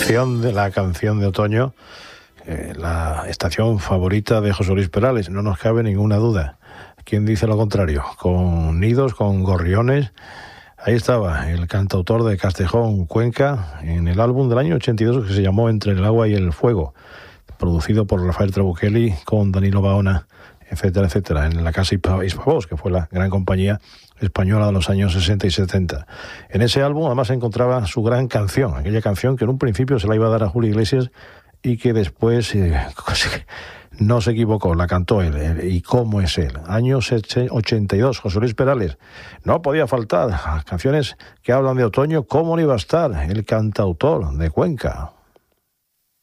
canción de otoño, la estación favorita de José Luis Perales, no nos cabe ninguna duda. ¿Quién dice lo contrario? Con nidos, con gorriones. Ahí estaba el cantautor de Castejón, Cuenca, en el álbum del año 82 que se llamó Entre el agua y el fuego, producido por Rafael Trabuchelli con Danilo Baona, etcétera, etcétera, en la casa Hispavox, que fue la gran compañía española de los años 60 y 70. En ese álbum además se encontraba su gran canción, aquella canción que en un principio se la iba a dar a Julio Iglesias y que después no se equivocó, la cantó él. ¿Y cómo es él? Año 82, José Luis Perales. No podía faltar canciones que hablan de otoño. ¿Cómo no iba a estar el cantautor de Cuenca?